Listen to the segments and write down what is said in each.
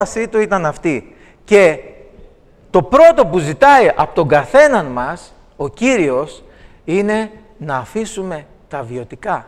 η του ήταν αυτή. Και το πρώτο που ζητάει από τον καθέναν μας ο Κύριος είναι να αφήσουμε τα βιωτικά.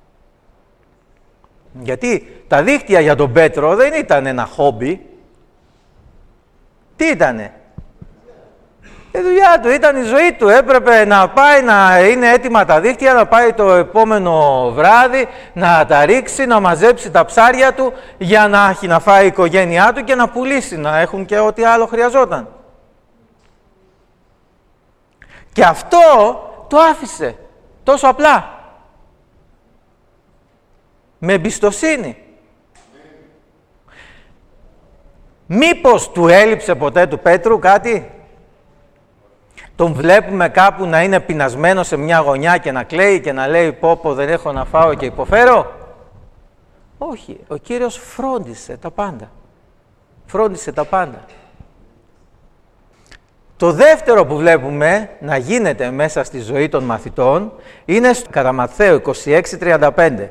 Γιατί τα δίχτυα για τον Πέτρο δεν ήταν ένα χόμπι. Τι ήτανε? Η δουλειά του, ήταν η ζωή του. Έπρεπε να πάει να είναι έτοιμα τα δίχτυα, να πάει το επόμενο βράδυ, να τα ρίξει, να μαζέψει τα ψάρια του για να έχει να φάει η οικογένειά του και να πουλήσει, να έχουν και ό,τι άλλο χρειαζόταν. Και αυτό το άφησε τόσο απλά. Με εμπιστοσύνη. Μήπως του έλειψε ποτέ του Πέτρου κάτι? Τον βλέπουμε κάπου να είναι πεινασμένο σε μια γωνιά και να κλαίει και να λέει πω δεν έχω να φάω και υποφέρω? Όχι, ο Κύριος φρόντισε τα πάντα. Φρόντισε τα πάντα. Το δεύτερο που βλέπουμε να γίνεται μέσα στη ζωή των μαθητών είναι κατά Ματθαίου 26:35.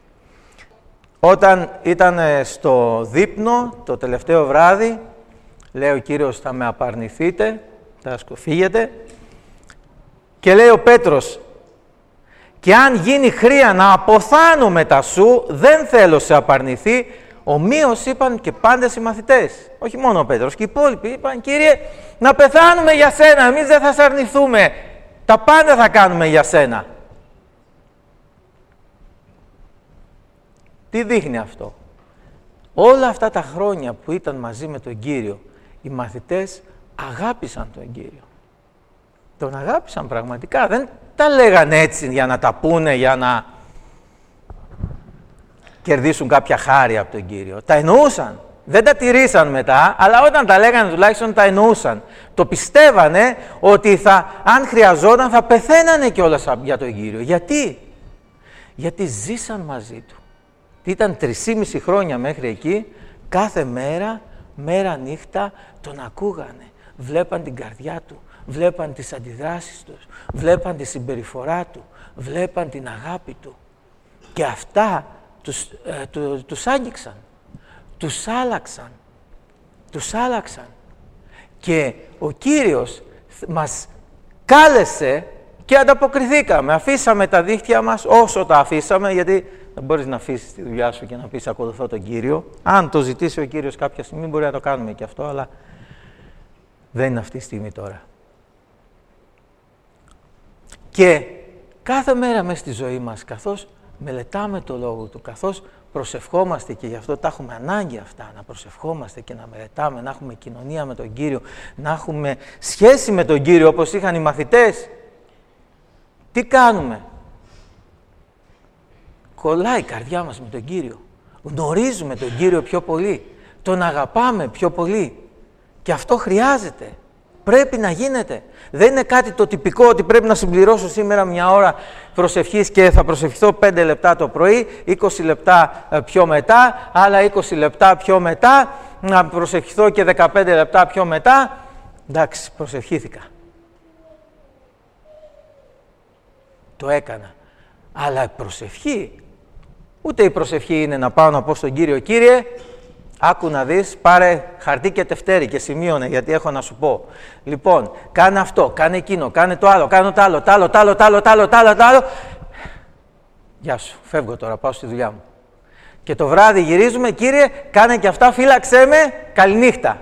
Όταν ήταν στο δείπνο το τελευταίο βράδυ, λέει ο Κύριος θα με απαρνηθείτε, θα σκοφύγετε, και λέει ο Πέτρος και αν γίνει χρία να αποθάνω μετά σου, δεν θέλω σε απαρνηθεί. Ομοίως είπαν και πάντες οι μαθητές, όχι μόνο ο Πέτρος, και οι υπόλοιποι είπαν Κύριε να πεθάνουμε για σένα, εμείς δεν θα σε αρνηθούμε, τα πάντα θα κάνουμε για σένα. Τι δείχνει αυτό? Όλα αυτά τα χρόνια που ήταν μαζί με τον Κύριο, οι μαθητές αγάπησαν τον Κύριο. Τον αγάπησαν πραγματικά, δεν τα λέγανε έτσι για να τα πούνε, για να κερδίσουν κάποια χάρη από τον Κύριο. Τα εννοούσαν. Δεν τα τηρήσαν μετά, αλλά όταν τα λέγανε τουλάχιστον τα εννοούσαν. Το πιστεύανε ότι αν χρειαζόταν θα πεθαίνανε κιόλας για τον Κύριο. Γιατί? Γιατί ζήσαν μαζί του. Ήταν 3,5 χρόνια μέχρι εκεί, κάθε μέρα, μέρα νύχτα τον ακούγανε. Βλέπαν την καρδιά του, βλέπαν τις αντιδράσεις του, βλέπαν τη συμπεριφορά του, βλέπαν την αγάπη του. Και αυτά τους άγγιξαν, τους άλλαξαν. Και ο Κύριος μας κάλεσε και ανταποκριθήκαμε. Αφήσαμε τα δίχτυα μας όσο τα αφήσαμε, γιατί δεν μπορείς να αφήσεις τη δουλειά σου και να πεις ακολουθώ τον Κύριο. Αν το ζητήσει ο Κύριος κάποια στιγμή μπορεί να το κάνουμε και αυτό, αλλά δεν είναι αυτή η στιγμή τώρα. Και κάθε μέρα μέσα στη ζωή μας, καθώς μελετάμε το Λόγο Του, καθώς προσευχόμαστε, και γι' αυτό τα έχουμε ανάγκη αυτά, να προσευχόμαστε και να μελετάμε, να έχουμε κοινωνία με τον Κύριο, να έχουμε σχέση με τον Κύριο όπως είχαν οι μαθητές. Τι κάνουμε? Κολλάει η καρδιά μας με τον Κύριο. Γνωρίζουμε τον Κύριο πιο πολύ. Τον αγαπάμε πιο πολύ. Και αυτό χρειάζεται. Πρέπει να γίνεται. Δεν είναι κάτι το τυπικό ότι πρέπει να συμπληρώσω σήμερα μια ώρα προσευχής και θα προσευχηθώ 5 λεπτά το πρωί, 20 λεπτά πιο μετά, άλλα 20 λεπτά πιο μετά, να προσευχηθώ και 15 λεπτά πιο μετά. Εντάξει, προσευχήθηκα. Το έκανα. Αλλά η προσευχή, ούτε η προσευχή είναι να πάω να πω στον Κύριο Κύριε, άκου να δεις, πάρε χαρτί και τευτέρι και σημείωνε γιατί έχω να σου πω. Λοιπόν, κάνε αυτό, κάνε εκείνο, κάνε το άλλο, κάνε το άλλο, το άλλο. Γεια σου, φεύγω τώρα, πάω στη δουλειά μου. Και το βράδυ γυρίζουμε, Κύριε, κάνε και αυτά, φύλαξέ με, καληνύχτα.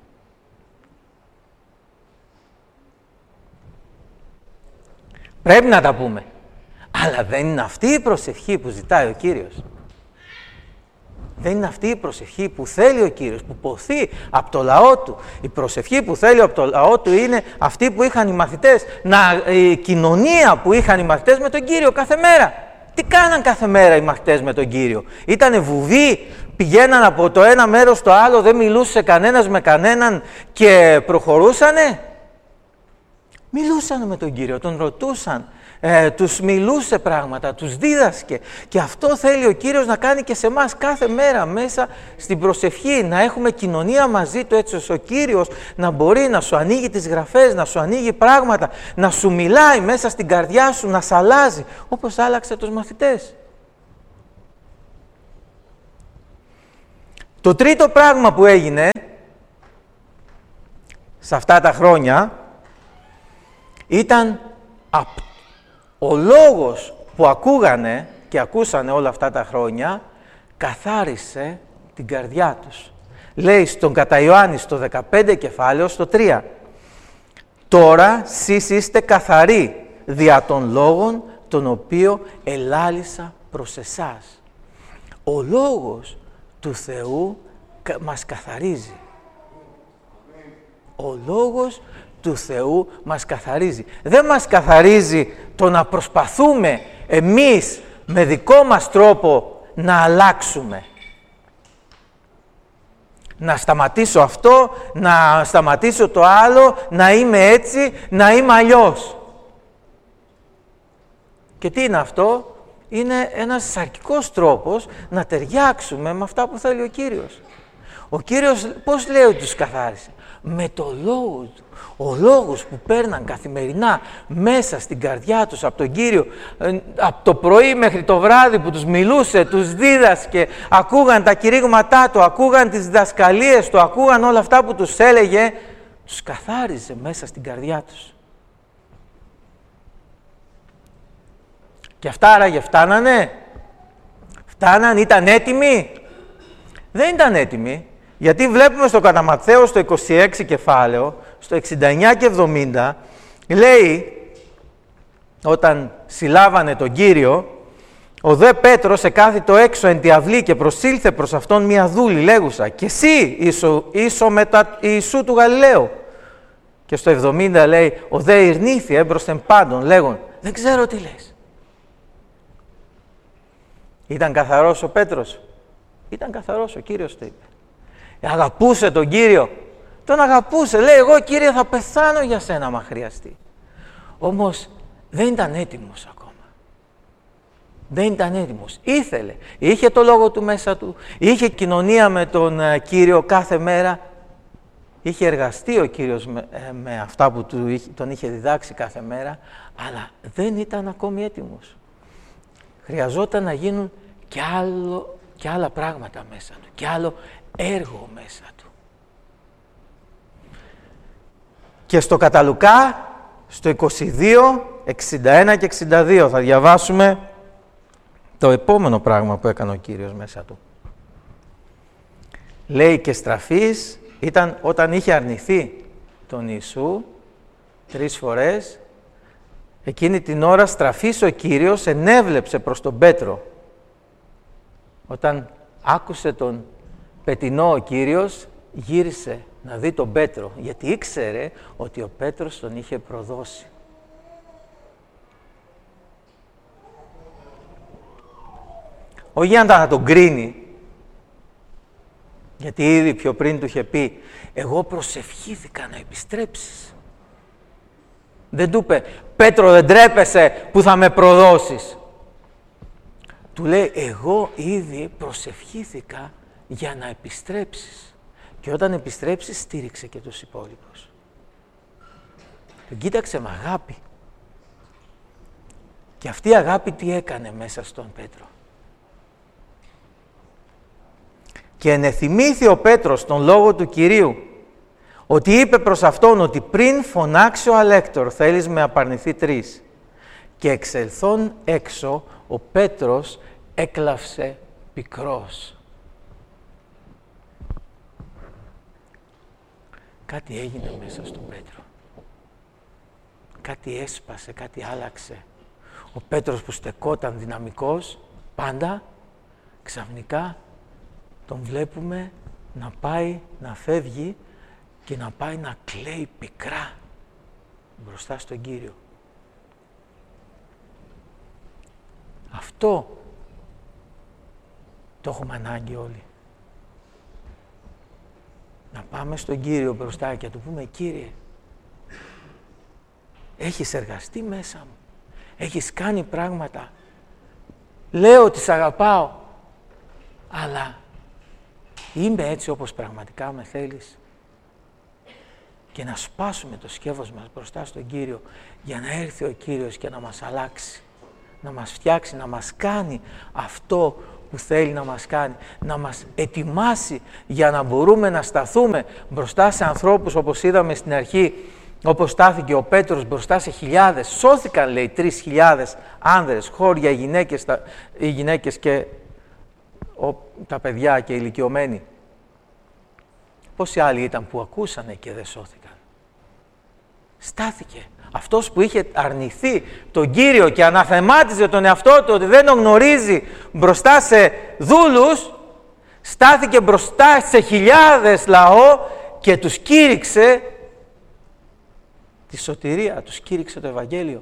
Πρέπει να τα πούμε. Αλλά δεν είναι αυτή η προσευχή που ζητάει ο Κύριος. Δεν είναι αυτή η προσευχή που θέλει ο Κύριος, που ποθεί από το λαό Του. Η προσευχή που θέλει από το λαό Του είναι αυτή που είχαν οι μαθητές, η κοινωνία που είχαν οι μαθητές με τον Κύριο κάθε μέρα. Τι κάναν κάθε μέρα οι μαθητές με τον Κύριο? Ήτανε βουβοί, πηγαίναν από το ένα μέρος στο άλλο, δεν μιλούσε κανένας με κανέναν και προχωρούσανε? Μιλούσαν με τον Κύριο, τον ρωτούσαν. Τους μιλούσε πράγματα, τους δίδασκε. Και αυτό θέλει ο Κύριος να κάνει και σε εμάς κάθε μέρα μέσα στην προσευχή, να έχουμε κοινωνία μαζί Του, έτσι ώστε ο Κύριος να μπορεί να σου ανοίγει τις γραφές, να σου ανοίγει πράγματα, να σου μιλάει μέσα στην καρδιά σου, να σ' αλλάζει, όπως άλλαξε τους μαθητές. Το τρίτο πράγμα που έγινε σε αυτά τα χρόνια ήταν ο λόγος που ακούγανε και ακούσανε όλα αυτά τα χρόνια καθάρισε την καρδιά τους. Λέει στον κατά Ιωάννη στο 15 κεφάλαιο στο 3. Τώρα σεις είστε καθαροί δια των λόγων τον οποίο ελάλησα προς εσάς. Ο λόγος του Θεού μας καθαρίζει. Ο λόγος του Θεού μας καθαρίζει. Δεν μας καθαρίζει το να προσπαθούμε εμείς με δικό μας τρόπο να αλλάξουμε. Να σταματήσω αυτό, να σταματήσω το άλλο, να είμαι έτσι, να είμαι αλλιώς. Και τι είναι αυτό? Είναι ένας σαρκικός τρόπος να ταιριάξουμε με αυτά που θέλει ο Κύριος. Ο Κύριος πώς λέει ότι τους καθάρισε? Με το λόγο του. Ο λόγος που παίρναν καθημερινά μέσα στην καρδιά τους από τον Κύριο, από το πρωί μέχρι το βράδυ που τους μιλούσε, τους δίδασκε, ακούγαν τα κηρύγματά του, ακούγαν τις διδασκαλίες του, ακούγαν όλα αυτά που τους έλεγε, τους καθάριζε μέσα στην καρδιά τους. Και αυτά άραγε φτάνανε? Φτάναν, ήταν έτοιμοι? Δεν ήταν έτοιμοι. Γιατί βλέπουμε στο κατά Ματθαίο στο 26 κεφάλαιο, στο 69 και 70, λέει, όταν συλλάβανε τον Κύριο, ο δε Πέτρος εκάθιτο έξω εν τη αυλή και προσήλθε προς αυτόν μια δούλη λέγουσα «Και εσύ ίσο μετά Ιησού του Γαλιλαίου». Και στο 70 λέει «Ο δε ειρνήθη έμπροσθεν πάντων λέγον «Δεν ξέρω τι λες». Ήταν καθαρός ο Πέτρος? Ήταν καθαρός, ο Κύριος το είπε. Αγαπούσε τον Κύριο. Τον αγαπούσε. Λέει, εγώ Κύριε θα πεθάνω για σένα άμα χρειαστεί. Όμως δεν ήταν έτοιμος ακόμα. Δεν ήταν έτοιμος. Ήθελε. Είχε το λόγο του μέσα του. Είχε κοινωνία με τον Κύριο κάθε μέρα. Είχε εργαστεί ο Κύριος με αυτά που τον είχε διδάξει κάθε μέρα. Αλλά δεν ήταν ακόμη έτοιμος. Χρειαζόταν να γίνουν και άλλα πράγματα μέσα του. Και άλλο έργο μέσα του. Και στο κατά Λουκά, στο 22, 61 και 62 θα διαβάσουμε το επόμενο πράγμα που έκανε ο Κύριος μέσα του. Λέει και στραφής ήταν όταν είχε αρνηθεί τον Ιησού 3 φορές, εκείνη την ώρα στραφής ο Κύριος ενέβλεψε προς τον Πέτρο. Όταν άκουσε τον πετεινό ο Κύριος, γύρισε να δει τον Πέτρο, γιατί ήξερε ότι ο Πέτρος τον είχε προδώσει. Όχι για να τον κρίνει, γιατί ήδη πιο πριν του είχε πει «Εγώ προσευχήθηκα να επιστρέψεις». Δεν του είπε «Πέτρο, δεν τρέπεσαι που θα με προδώσεις». Του λέει «Εγώ ήδη προσευχήθηκα για να επιστρέψεις και όταν επιστρέψεις στήριξε και τους υπόλοιπους». Τον κοίταξε με αγάπη. Και αυτή η αγάπη τι έκανε μέσα στον Πέτρο? Και ενεθυμήθη ο Πέτρος τον λόγο του Κυρίου, ότι είπε προς αυτόν ότι πριν φωνάξει ο αλέκτορ θέλεις με απαρνηθεί 3. Και εξελθών έξω ο Πέτρος έκλαυσε πικρός. Κάτι έγινε μέσα στον Πέτρο. Κάτι έσπασε, κάτι άλλαξε. Ο Πέτρος που στεκόταν δυναμικός πάντα, ξαφνικά τον βλέπουμε να πάει, να φεύγει και να πάει να κλαίει πικρά μπροστά στον Κύριο. Αυτό το έχουμε ανάγκη όλοι. Να πάμε στον Κύριο μπροστά και να του πούμε «Κύριε, έχεις εργαστεί μέσα μου, έχεις κάνει πράγματα, λέω ότι σ' αγαπάω, αλλά είμαι έτσι όπως πραγματικά με θέλεις». Και να σπάσουμε το σκεύος μας μπροστά στον Κύριο για να έρθει ο Κύριος και να μας αλλάξει, να μας φτιάξει, να μας κάνει αυτό που θέλει να μας κάνει, να μας ετοιμάσει για να μπορούμε να σταθούμε μπροστά σε ανθρώπους, όπως είδαμε στην αρχή, όπως στάθηκε ο Πέτρος μπροστά σε χιλιάδες. Σώθηκαν, λέει, 3.000 άνδρες, χώρια, οι γυναίκες και τα παιδιά και οι ηλικιωμένοι. Πόσοι άλλοι ήταν που ακούσανε και δεν σώθηκαν? Στάθηκε. Αυτός που είχε αρνηθεί τον Κύριο και αναθεμάτιζε τον εαυτό του ότι δεν τον γνωρίζει μπροστά σε δούλους, στάθηκε μπροστά σε χιλιάδες λαό και τους κήρυξε τη σωτηρία, τους κήρυξε το Ευαγγέλιο.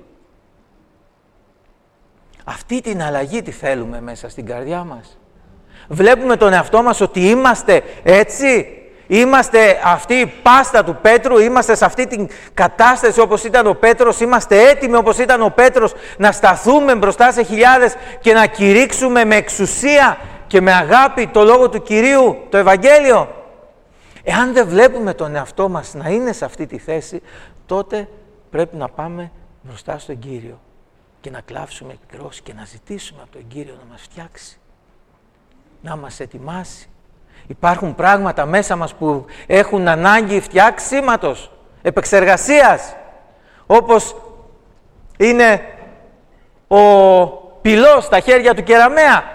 Αυτή την αλλαγή τη θέλουμε μέσα στην καρδιά μας? Βλέπουμε τον εαυτό μας ότι είμαστε έτσι? Είμαστε αυτή η πάστα του Πέτρου, είμαστε σε αυτή την κατάσταση όπως ήταν ο Πέτρος, είμαστε έτοιμοι όπως ήταν ο Πέτρος να σταθούμε μπροστά σε χιλιάδες και να κηρύξουμε με εξουσία και με αγάπη το λόγο του Κυρίου, το Ευαγγέλιο? Εάν δεν βλέπουμε τον εαυτό μας να είναι σε αυτή τη θέση, τότε πρέπει να πάμε μπροστά στον Κύριο και να κλάψουμε πικρός και να ζητήσουμε από τον Κύριο να μας φτιάξει, να μας ετοιμάσει. Υπάρχουν πράγματα μέσα μας που έχουν ανάγκη φτιάξηματος, επεξεργασίας, όπως είναι ο πυλός στα χέρια του κεραμαία.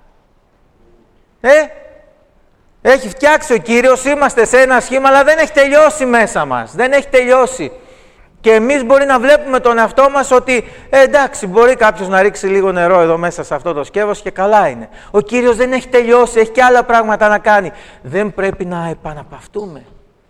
Έχει φτιάξει ο Κύριος, είμαστε σε ένα σχήμα, αλλά δεν έχει τελειώσει μέσα μας, δεν έχει τελειώσει. Και εμείς μπορεί να βλέπουμε τον εαυτό μας ότι εντάξει, μπορεί κάποιος να ρίξει λίγο νερό εδώ μέσα σε αυτό το σκεύος και καλά είναι. Ο Κύριος δεν έχει τελειώσει, έχει και άλλα πράγματα να κάνει. Δεν πρέπει να επαναπαυτούμε.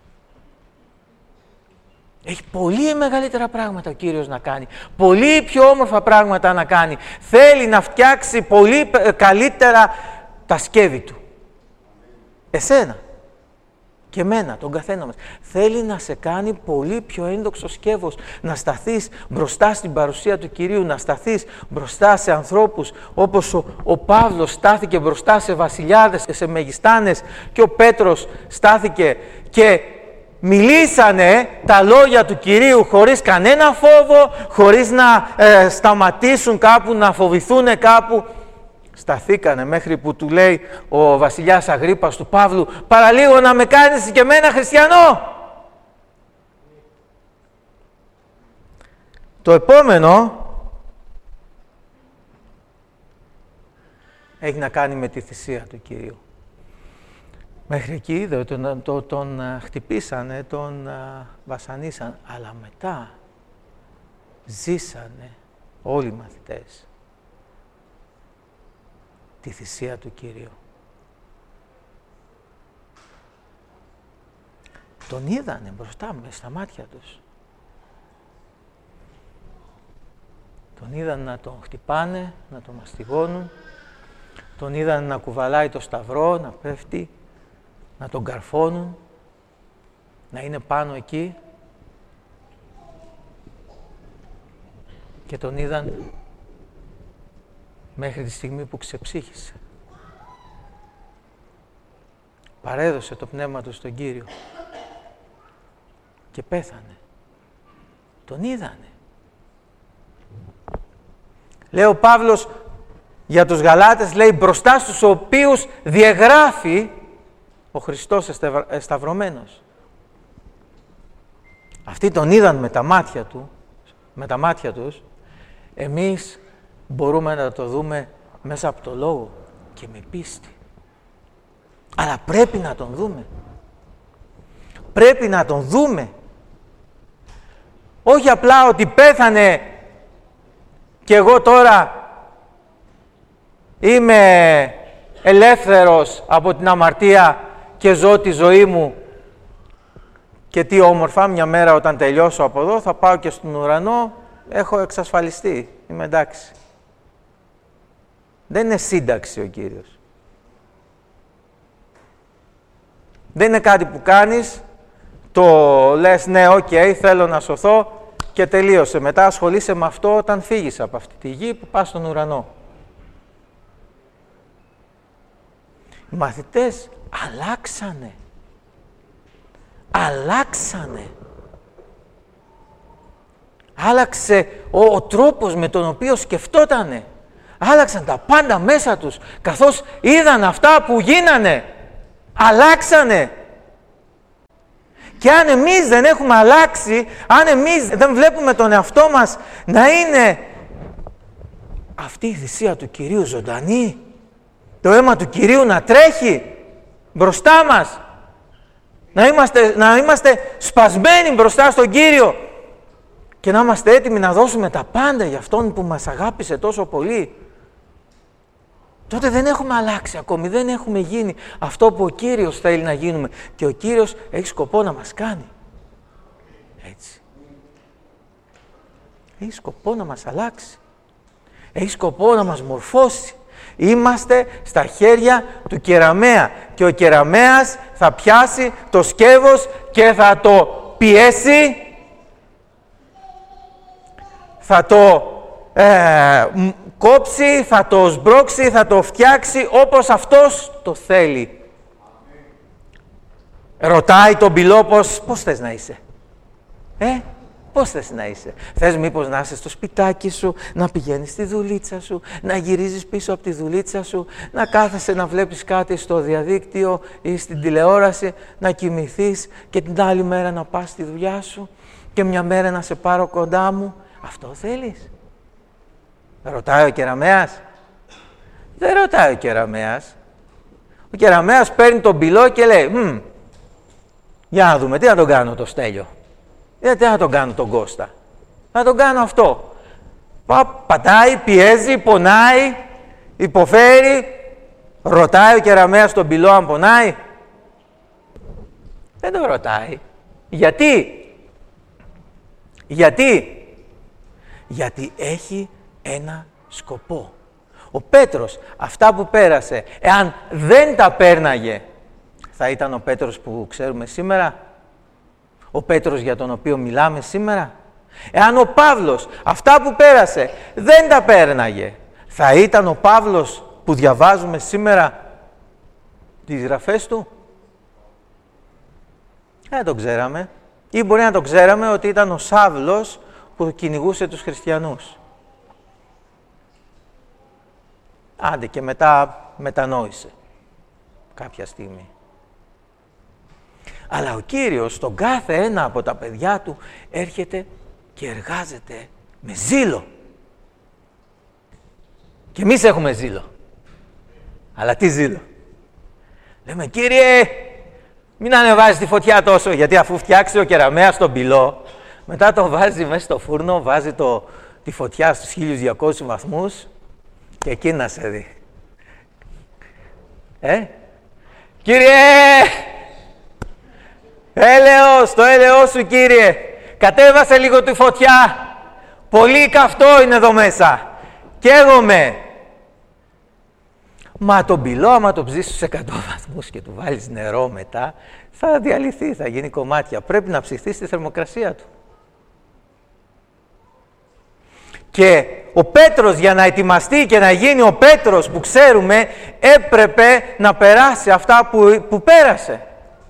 Έχει πολύ μεγαλύτερα πράγματα ο Κύριος να κάνει. Πολύ πιο όμορφα πράγματα να κάνει. Θέλει να φτιάξει πολύ καλύτερα τα σκεύη του. Εσένα και εμένα, τον καθένα μας. Θέλει να σε κάνει πολύ πιο ένδοξο σκεύος, να σταθείς μπροστά στην παρουσία του Κυρίου, να σταθείς μπροστά σε ανθρώπους όπως ο Παύλος στάθηκε μπροστά σε βασιλιάδες και σε μεγιστάνες και ο Πέτρος στάθηκε και μιλήσανε τα λόγια του Κυρίου χωρίς κανένα φόβο, χωρίς να σταματήσουν κάπου, να φοβηθούν κάπου. Σταθήκανε μέχρι που του λέει ο βασιλιάς Αγρίππας του Παύλου, παραλίγο να με κάνεις και εμένα χριστιανό. Το επόμενο έχει να κάνει με τη θυσία του Κυρίου. Μέχρι εκεί τον χτυπήσανε, τον βασανίσαν, αλλά μετά ζήσανε όλοι οι μαθητές τη θυσία του Κυρίου. Τον είδανε μπροστά μες στα μάτια τους. Τον είδανε να τον χτυπάνε, να τον μαστιγώνουν. Τον είδανε να κουβαλάει το σταυρό, να πέφτει, να τον καρφώνουν, να είναι πάνω εκεί. Και τον είδαν μέχρι τη στιγμή που ξεψύχησε. Παρέδωσε το πνεύμα του στον Κύριο και πέθανε. Τον είδανε. Λέει ο Παύλος για τους Γαλάτες, λέει, μπροστά στους οποίους διαγράφει ο Χριστός εσταυρωμένος. Αυτοί τον είδαν με τα μάτια τους, εμείς μπορούμε να το δούμε μέσα από το Λόγο και με πίστη. Αλλά πρέπει να τον δούμε. Πρέπει να τον δούμε. Όχι απλά ότι πέθανε και εγώ τώρα είμαι ελεύθερος από την αμαρτία και ζω τη ζωή μου και τι όμορφα, μια μέρα όταν τελειώσω από εδώ θα πάω και στον ουρανό, έχω εξασφαλιστεί, είμαι εντάξει. Δεν είναι σύνταξη ο Κύριος. Δεν είναι κάτι που κάνεις, το λες ναι, οκ, θέλω να σωθώ και τελείωσε. Μετά ασχολείσαι με αυτό όταν φύγεις από αυτή τη γη που πας στον ουρανό. Οι μαθητές αλλάξανε. Άλλαξε ο τρόπος με τον οποίο σκεφτότανε. Άλλαξαν τα πάντα μέσα τους, καθώς είδαν αυτά που γίνανε. Αλλάξανε. Και αν εμείς δεν έχουμε αλλάξει, αν εμείς δεν βλέπουμε τον εαυτό μας να είναι αυτή η θυσία του Κυρίου ζωντανή, το αίμα του Κυρίου να τρέχει μπροστά μας, να είμαστε σπασμένοι μπροστά στον Κύριο και να είμαστε έτοιμοι να δώσουμε τα πάντα για Αυτόν που μας αγάπησε τόσο πολύ, τότε δεν έχουμε αλλάξει ακόμη, δεν έχουμε γίνει αυτό που ο Κύριος θέλει να γίνουμε. Και ο Κύριος έχει σκοπό να μας κάνει έτσι. Έχει σκοπό να μας αλλάξει. Έχει σκοπό να μας μορφώσει. Είμαστε στα χέρια του κεραμαία και ο κεραμέας θα πιάσει το σκεύος και θα το πιέσει, θα το κόψει, θα το σμπρώξει, θα το φτιάξει όπως αυτός το θέλει. Ρωτάει τον πυλό πώς θες να είσαι. Πώς θες να είσαι. Θες μήπως να είσαι στο σπιτάκι σου, να πηγαίνεις στη δουλίτσα σου, να γυρίζεις πίσω από τη δουλίτσα σου, να κάθεσαι να βλέπεις κάτι στο διαδίκτυο ή στην τηλεόραση, να κοιμηθείς και την άλλη μέρα να πας στη δουλειά σου και μια μέρα να σε πάρω κοντά μου. Αυτό θέλεις. Ρωτάει ο κεραμέας. Δεν ρωτάει ο κεραμέας. Ο κεραμέας παίρνει τον πυλό και λέει για να δούμε, τι να τον κάνω το Στέλιο. Τι να τον κάνω τον Κώστα. Να τον κάνω αυτό. Πατάει, πιέζει, πονάει, υποφέρει. Ρωτάει ο κεραμέας τον πυλό αν πονάει. Δεν τον ρωτάει. Γιατί έχει ένα σκοπό. Ο Πέτρος αυτά που πέρασε, εάν δεν τα πέρναγε, θα ήταν ο Πέτρος που ξέρουμε σήμερα, ο Πέτρος για τον οποίο μιλάμε σήμερα. Εάν ο Παύλος αυτά που πέρασε δεν τα πέρναγε, θα ήταν ο Παύλος που διαβάζουμε σήμερα τις γραφές του. Δεν τον ξέραμε. Ή μπορεί να το ξέραμε ότι ήταν ο Σάβλος που κυνηγούσε τους χριστιανούς. Άντε και μετά μετανόησε κάποια στιγμή. Αλλά ο Κύριος στον κάθε ένα από τα παιδιά του έρχεται και εργάζεται με ζήλο. Και εμείς έχουμε ζήλο. Αλλά τι ζήλο. Λέμε, Κύριε, μην ανεβάζεις τη φωτιά τόσο, γιατί αφού φτιάξει ο κεραμέας τον πυλό, μετά το βάζει μέσα στο φούρνο, βάζει τη φωτιά στους 1200 βαθμούς και εκεί να σε δει. Κύριε! Έλεος, το έλεος σου, Κύριε! Κατέβασε λίγο τη φωτιά! Πολύ καυτό είναι εδώ μέσα! Καίγομαι! Μα τον πυλό, άμα το ψήσεις στους 100 βαθμούς και του βάλεις νερό μετά, θα διαλυθεί, θα γίνει κομμάτια. Πρέπει να ψηθεί στη θερμοκρασία του. Και ο Πέτρος, για να ετοιμαστεί και να γίνει ο Πέτρος που ξέρουμε, έπρεπε να περάσει αυτά που πέρασε.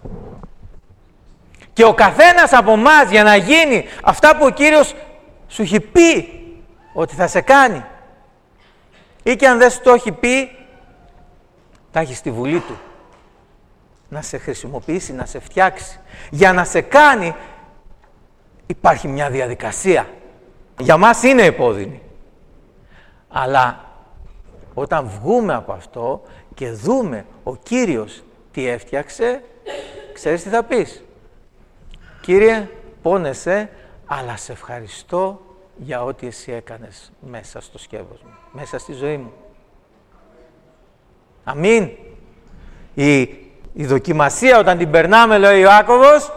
Και ο καθένας από εμάς, για να γίνει αυτά που ο Κύριος σου έχει πει ότι θα σε κάνει, ή και αν δεν σου το έχει πει, τα έχει στη Βουλή του να σε χρησιμοποιήσει, να σε φτιάξει. Για να σε κάνει υπάρχει μια διαδικασία. Για μας είναι επώδυνη. Αλλά όταν βγούμε από αυτό και δούμε ο Κύριος τι έφτιαξε, ξέρεις τι θα πεις. Κύριε, πόνεσαι, αλλά σε ευχαριστώ για ό,τι εσύ έκανες μέσα στο σκεύος μου, μέσα στη ζωή μου. Αμήν. Η δοκιμασία όταν την περνάμε, λέει ο Ιάκωβος,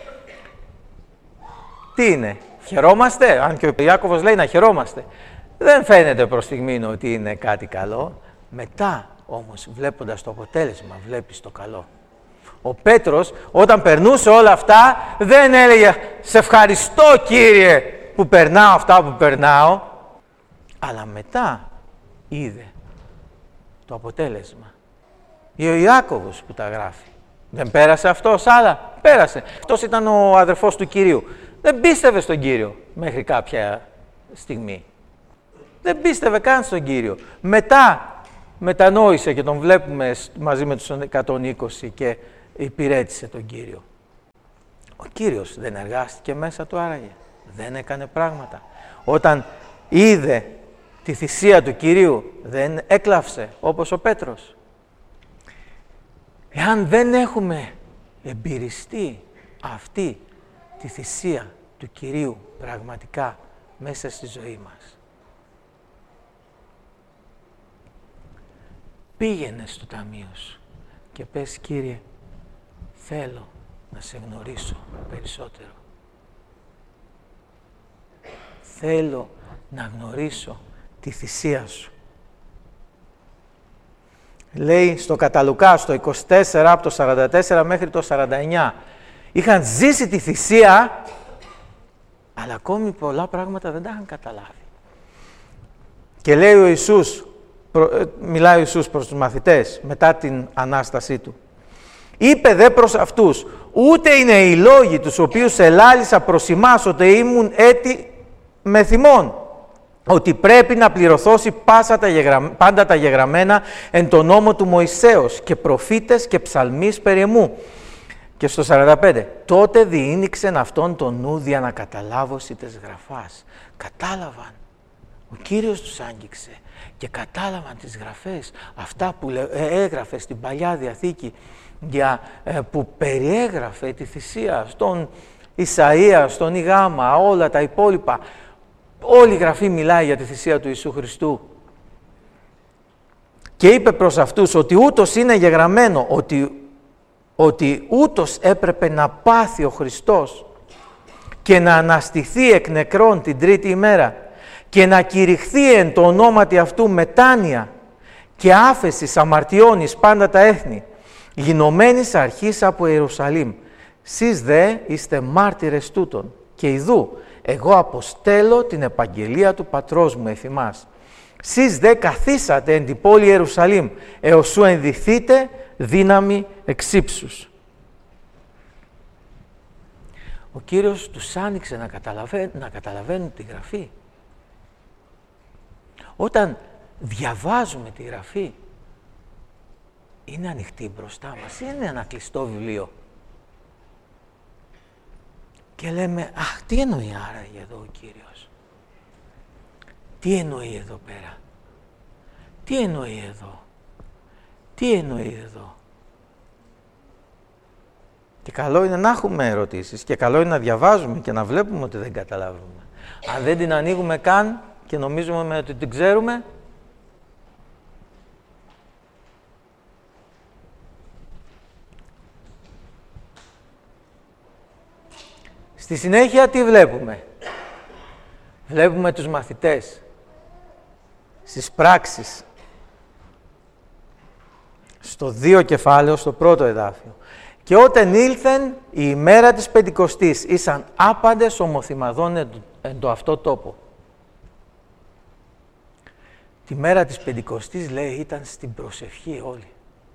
τι είναι, χαιρόμαστε, αν και ο Ιάκωβος λέει να χαιρόμαστε. Δεν φαίνεται προς στιγμήν ότι είναι κάτι καλό. Μετά όμως, βλέποντας το αποτέλεσμα, βλέπεις το καλό. Ο Πέτρος, όταν περνούσε όλα αυτά, δεν έλεγε «Σε ευχαριστώ, Κύριε, που περνάω αυτά που περνάω», αλλά μετά είδε το αποτέλεσμα. Ή ο Ιάκωβος που τα γράφει. Δεν πέρασε αυτός άλλα? Πέρασε. Αυτός ήταν ο αδερφός του Κυρίου. Δεν πίστευε στον Κύριο μέχρι κάποια στιγμή. Δεν πίστευε καν στον Κύριο. Μετά μετανόησε και τον βλέπουμε μαζί με τους 120 και υπηρέτησε τον Κύριο. Ο Κύριος δεν εργάστηκε μέσα του άραγε. Δεν έκανε πράγματα. Όταν είδε τη θυσία του Κυρίου, δεν έκλαυσε όπως ο Πέτρος. Εάν δεν έχουμε εμπειριστεί αυτή τη θυσία του Κυρίου πραγματικά μέσα στη ζωή μας, πήγαινε στο ταμείο σου και πες, Κύριε, θέλω να σε γνωρίσω περισσότερο. Θέλω να γνωρίσω τη θυσία σου. Λέει στο κατά Λουκά, στο 24, από το 44 μέχρι το 49, είχαν ζήσει τη θυσία, αλλά ακόμη πολλά πράγματα δεν τα είχαν καταλάβει. Και λέει ο Ιησούς, μιλάει ο Ιησούς προς τους μαθητές μετά την Ανάστασή του. Είπε δε προς αυτούς, ούτε είναι οι λόγοι τους οποίους ελάλησα προς ημάς, ότι ήμουν έτη με θυμών, ότι πρέπει να πληρωθώσει πάντα τα γεγραμμένα εν τον νόμο του Μωυσέως και προφήτες και ψαλμείς περί εμού. Και στο 45, τότε διήνυξεν αυτόν τον νου δια να καταλάβωση τες γραφάς. Κατάλαβαν. Ο Κύριος τους άγγιξε και κατάλαβαν τις γραφές, αυτά που έγραφε στην Παλιά Διαθήκη, που περιέγραφε τη θυσία στον Ισαΐα, στον Ιγάμα, όλα τα υπόλοιπα. Όλη η Γραφή μιλάει για τη θυσία του Ιησού Χριστού. Και είπε προς αυτούς ότι ούτως είναι γεγραμμένο, ότι ούτως έπρεπε να πάθει ο Χριστός και να αναστηθεί εκ νεκρών την τρίτη ημέρα και να κηρυχθεί εν το ονόματι αυτού μετάνοια και άφεσης αμαρτιών εις πάντα τα έθνη, γινωμένης αρχής από Ιερουσαλήμ. Σεις δε είστε μάρτυρες τούτων και ιδού, εγώ αποστέλω την επαγγελία του πατρός μου εφημάς. Σεις δε καθίσατε εν την πόλη Ιερουσαλήμ, έως σου ενδυθείτε δύναμη εξύψους. Ο Κύριος τους άνοιξε να καταλαβαίνουν τη Γραφή. Όταν διαβάζουμε τη Γραφή, είναι ανοιχτή μπροστά μας, είναι ένα κλειστό βιβλίο. Και λέμε, αχ, τι εννοεί άραγε εδώ ο Κύριος. Τι εννοεί εδώ πέρα. Τι εννοεί εδώ. Τι εννοεί εδώ. Και καλό είναι να έχουμε ερωτήσεις και καλό είναι να διαβάζουμε και να βλέπουμε ότι δεν καταλάβουμε. Αν δεν την ανοίγουμε καν και νομίζουμε ότι την ξέρουμε, στη συνέχεια τι βλέπουμε. Βλέπουμε τους μαθητές στις πράξεις. Στο 2 κεφάλαιο, στο πρώτο εδάφιο. Και όταν ήλθεν η ημέρα της Πεντηκοστής, ήσαν άπαντες ομοθυμαδών εν το αυτό τόπο. Τη μέρα της Πεντηκοστής, λέει, ήταν στην προσευχή όλοι.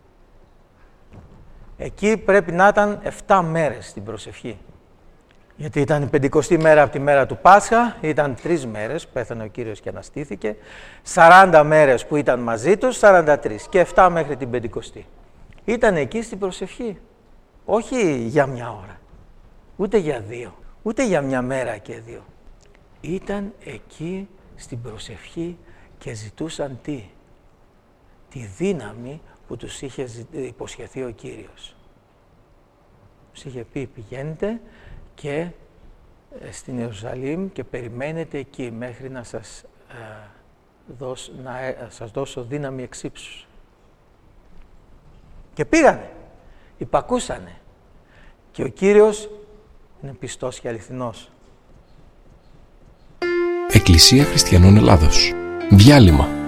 Εκεί πρέπει να ήταν 7 μέρες στην προσευχή. Γιατί ήταν η Πεντηκοστή μέρα από τη μέρα του Πάσχα, ήταν 3 μέρες, πέθανε ο Κύριος και αναστήθηκε, 40 μέρες που ήταν μαζί τους, 43 και 7 μέχρι την Πεντηκοστή. Ήταν εκεί στην προσευχή, όχι για μια ώρα, ούτε για 2, ούτε για μια μέρα και 2. Ήταν εκεί στην προσευχή και ζητούσαν τι? Τη δύναμη που τους είχε υποσχεθεί ο Κύριος. Τους είχε πει, πηγαίνετε και στην Ιερουσαλήμ και περιμένετε εκεί μέχρι να σας δώσω δύναμη εξύψους. Και πήγανε, υπακούσανε και ο Κύριος είναι πιστός και αληθινός. Εκκλησία Χριστιανών Ελλάδος. Διάλειμμα.